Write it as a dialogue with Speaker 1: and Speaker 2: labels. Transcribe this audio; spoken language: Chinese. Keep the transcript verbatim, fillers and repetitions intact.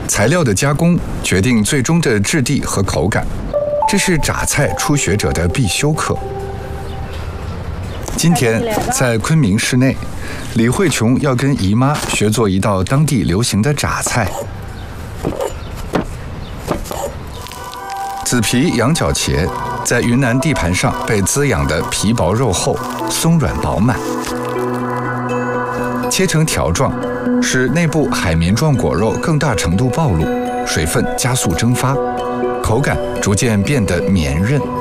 Speaker 1: 材料的加工决定最终的质地和口感，这是榨菜初学者的必修课。今天在昆明市内，李慧琼要跟姨妈学做一道当地流行的榨菜。紫皮羊角茄在云南地盘上被滋养的皮薄肉厚、松软饱满，切成条状，使内部海绵状果肉更大程度暴露，水分加速蒸发，口感逐渐变得绵韧。